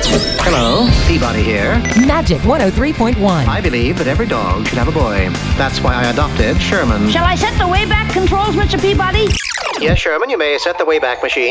Hello, Peabody here. Magic 103.1. I believe that every dog should have a boy. That's why I adopted Sherman. Shall I set the Wayback Controls, Mr. Peabody? Yes, Sherman, you may set the Wayback Machine.